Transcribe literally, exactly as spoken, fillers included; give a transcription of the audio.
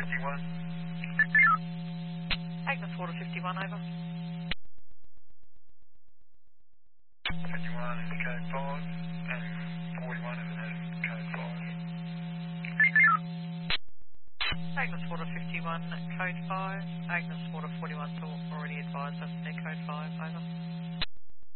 fifty-one. Agnes Water fifty-one, over. fifty-one is code five, and forty-one is code five. Agnes Water fifty-one, code five. Agnes Water forty-one, so already advised us their code five, over.